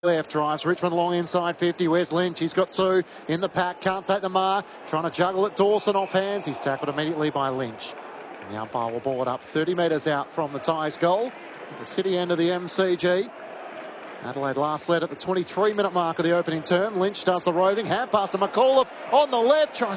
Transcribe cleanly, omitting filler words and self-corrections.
Left drives Richmond long inside 50. Where's Lynch? He's got two in the pack. Can't take the mark. Trying to juggle it. Dawson off hands. He's tackled immediately by Lynch. And the umpire will ball it up 30 metres out from the Tigers goal at the city end of the MCG. Adelaide last led at the 23-minute mark of the opening term. Lynch does the roving. Hand pass to McAuliffe on the left. Tries